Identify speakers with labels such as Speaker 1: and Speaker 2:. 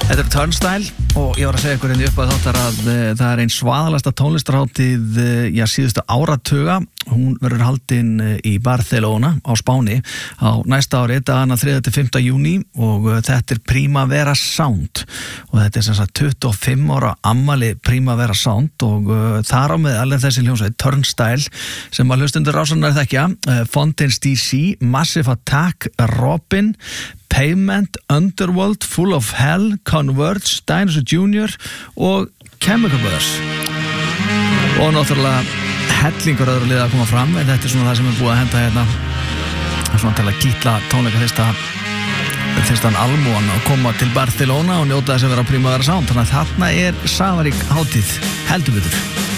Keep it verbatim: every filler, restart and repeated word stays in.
Speaker 1: Þetta er Turnstile og ég var að segja ykkur henni upp að þáttar að uh, það er einn svaðalasta tónlistarhátíð uh, já, síðustu áratuga. Hún verður haldin uh, í Barcelona á Spáni á næsta ári, dagana þriðja til fimmta júní og uh, þetta er Primavera Sound og þetta er sem sagt tuttugu og fimm ára afmæli Primavera Sound og uh, þar á með alveg þessi hljómsveit Turnstile sem að hlustundur rásanar þekkja, uh, Fontaine's D C, Massive Attack, Robin, Pavement, Underworld, Full of Hell, Converge, Dinosaur Junior og Chemical Brothers og náttúrulega hellingur öðru liða að koma fram en þetta er svona það sem er búið að henda hérna svona til að kýtla tónleika fyrsta fyrstan almúan og koma til Barcelona og njóta þess að vera á Primavera Sound þannig að þarna er safarík hátíð heldur betur.